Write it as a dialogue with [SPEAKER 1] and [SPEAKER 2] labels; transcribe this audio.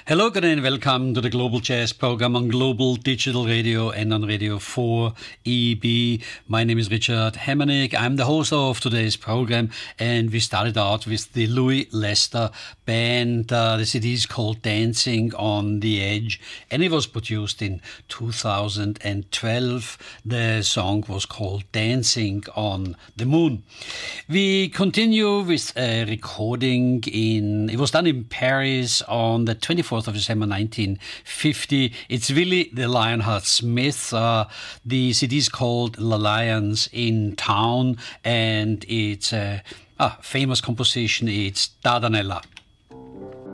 [SPEAKER 1] Hello again and welcome to the Global Jazz program on Global Digital Radio and on Radio 4EB. My name is Richard Hemmernick. I'm the host of today's program, and we started out with the Louis Lester Band. The CD is called Dancing on the Edge, and it was produced in 2012. The song was called Dancing on the Moon. We continue with a recording it was done in Paris on the 24th of December 1950. It's Willie the Lionheart Smith. The CD is called La Lions in Town, and it's a famous composition. It's Dardanella.